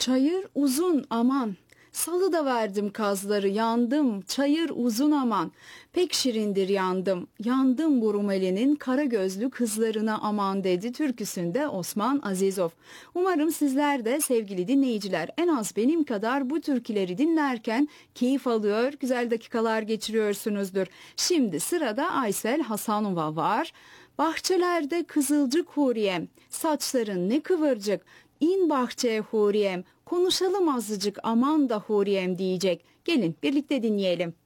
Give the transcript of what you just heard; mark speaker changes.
Speaker 1: Çayır uzun aman, salı da verdim kazları yandım, çayır uzun aman. Pek şirindir yandım, yandım bu Rumeli'nin kara gözlü kızlarına aman dedi türküsünde Osman Azizov. Umarım sizler de sevgili dinleyiciler en az benim kadar bu türküleri dinlerken keyif alıyor, güzel dakikalar geçiriyorsunuzdur. Şimdi sırada Aysel Hasanova var. Bahçelerde kızılcık Huriyem, saçların ne kıvırcık, İn bahçeye Huriyem, konuşalım azıcık aman da Huriyem diyecek. Gelin birlikte dinleyelim.